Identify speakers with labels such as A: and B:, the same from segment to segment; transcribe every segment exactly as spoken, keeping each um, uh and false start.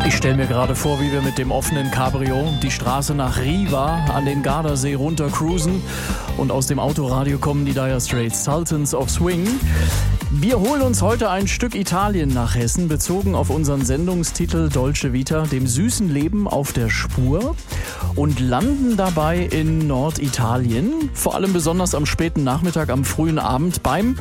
A: Ich stelle mir gerade vor, wie wir mit dem offenen Cabrio die Straße nach Riva an den Gardasee runter cruisen und aus dem Autoradio kommen die Dire Straits, Sultans of Swing. Wir holen uns heute ein Stück Italien nach Hessen, bezogen auf unseren Sendungstitel Dolce Vita, dem süßen Leben auf der Spur, und landen dabei in Norditalien, vor allem besonders am späten Nachmittag, am frühen Abend beim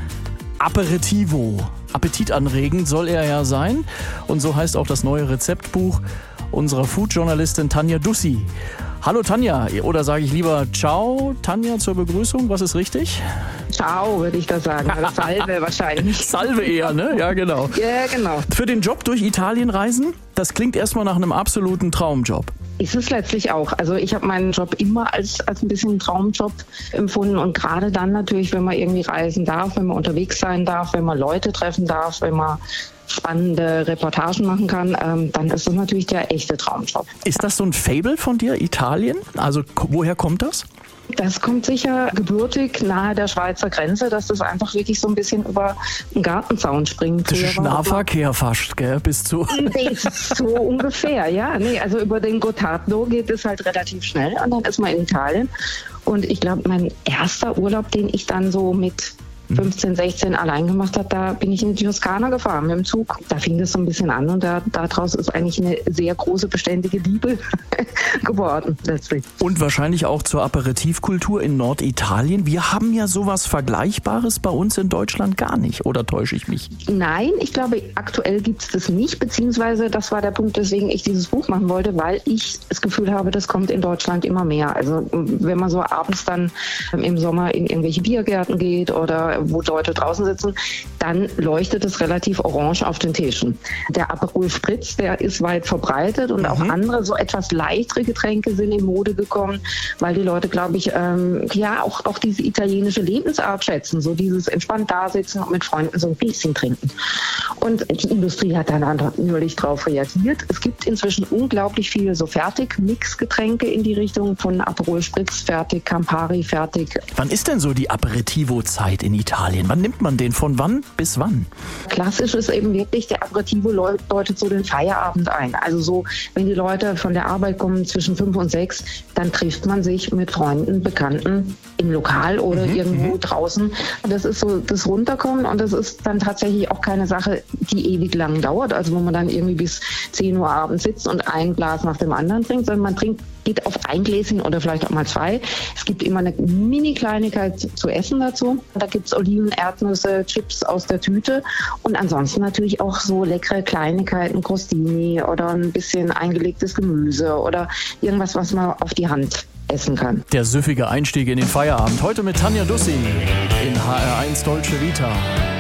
A: Aperitivo. Appetitanregend soll er ja sein, und so heißt auch das neue Rezeptbuch unserer Food-Journalistin Tanja Dussi. Hallo Tanja, oder sage ich lieber Ciao Tanja zur Begrüßung, was ist richtig?
B: Ciao, würde ich da sagen. Also Salve wahrscheinlich.
A: Salve eher, ne? Ja, genau.
B: Ja, genau.
A: Für den Job durch Italien reisen, das klingt erstmal nach einem absoluten Traumjob.
B: Ist es letztlich auch. Also ich habe meinen Job immer als, als ein bisschen Traumjob empfunden, und gerade dann natürlich, wenn man irgendwie reisen darf, wenn man unterwegs sein darf, wenn man Leute treffen darf, wenn man spannende Reportagen machen kann, ähm, dann ist das natürlich der echte Traumjob.
A: Ist das so ein Faible von dir, Italien? Also k- woher kommt das?
B: Das kommt sicher gebürtig nahe der Schweizer Grenze, dass das einfach wirklich so ein bisschen über den Gartenzaun springt.
A: Das ist Nahverkehr fast, gell, bis zu...
B: Nee, so ungefähr, ja. Nee, also über den Gottardo geht es halt relativ schnell, und dann ist man in Italien. Und ich glaube, mein erster Urlaub, den ich dann so mit fünfzehn, sechzehn allein gemacht habe, da bin ich in die Toskana gefahren mit dem Zug. Da fing das so ein bisschen an, und da, daraus ist eigentlich eine sehr große, beständige Liebe geworden letztlich.
A: Und wahrscheinlich auch zur Aperitivkultur in Norditalien. Wir haben ja sowas Vergleichbares bei uns in Deutschland gar nicht, oder täusche ich mich?
B: Nein, ich glaube, aktuell gibt es das nicht, beziehungsweise das war der Punkt, weswegen ich dieses Buch machen wollte, weil ich das Gefühl habe, das kommt in Deutschland immer mehr. Also wenn man so abends dann im Sommer in irgendwelche Biergärten geht oder wo Leute draußen sitzen, dann leuchtet es relativ orange auf den Tischen. Der Aperol Spritz, der ist weit verbreitet, und mhm. auch andere so etwas leichtere Getränke sind in Mode gekommen, weil die Leute, glaube ich, ähm, ja auch, auch diese italienische Lebensart schätzen, so dieses entspannt dasitzen und mit Freunden so ein bisschen trinken. Und die Industrie hat dann natürlich darauf reagiert. Es gibt inzwischen unglaublich viele so Fertig-Mix-Getränke in die Richtung von Aperol Spritz, fertig, Campari, fertig.
A: Wann ist denn so die Aperitivo-Zeit in Italien? Wann nimmt man den? Von wann bis wann?
B: Klassisch ist eben wirklich, der Aperitivo läutet so den Feierabend ein. Also so, wenn die Leute von der Arbeit kommen zwischen fünf und sechs, dann trifft man sich mit Freunden, Bekannten im Lokal oder mhm, irgendwo m- draußen. Das ist so das Runterkommen, und das ist dann tatsächlich auch keine Sache, die ewig lang dauert, also wo man dann irgendwie bis zehn Uhr abends sitzt und ein Glas nach dem anderen trinkt, sondern man trinkt, geht auf ein Gläschen oder vielleicht auch mal zwei. Es gibt immer eine Mini-Kleinigkeit zu essen dazu. Da gibt es Oliven, Erdnüsse, Chips aus der Tüte, und ansonsten natürlich auch so leckere Kleinigkeiten, Crostini oder ein bisschen eingelegtes Gemüse oder irgendwas, was man auf die Hand essen kann.
A: Der süffige Einstieg in den Feierabend. Heute mit Tanja Dussi in H R eins Dolce Vita.